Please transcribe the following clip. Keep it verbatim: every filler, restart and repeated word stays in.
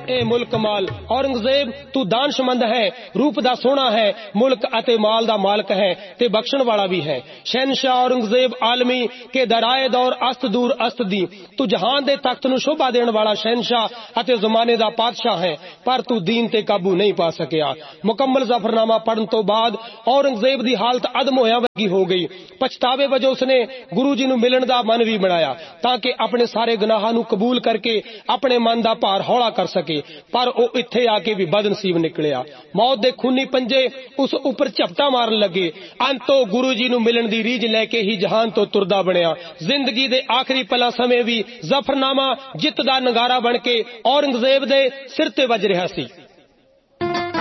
ए मुल्क माल। औरंगजेब तू दानशमंद है, रूप दा सोहना है, मुल्क अते माल दा मालक है ते बख्शण वाला भी है। शहनशाह औरंगजेब आलमी के दराए दौर अस्त दूर अस्त दी, तू जहान दे तख्त नू शोभा देण वाला शहनशाह अते जमाने दा पातशाह है, पर तू दीन ते काबू नहीं पा सकिया। मुकम्मल जफरनामा पढ़न तो बाद औरंगजेब दी हालत अदम होया वर्गी हो गई। पछतावे वजों उसने गुरु जी नू मिलन दा मन भी बनाया ताकि अपने सारे गुनाहां नू कबूल करके अपने मन दा भार हौला कर सके, पर ओ इत्थे आके भी बदनसीब निकलिया। मौत दे खूनी पंजे उस उपर झपटा मारन लगे। अंतो गुरु जी नू मिलन दी रीझ लैके ही जहान तो तुरदा बनिया। जिंदगी दे आखिरी पल समय भी जफरनामा जित दा नगारा बन के औरंगजेब दे सिर ते वज रहा सी।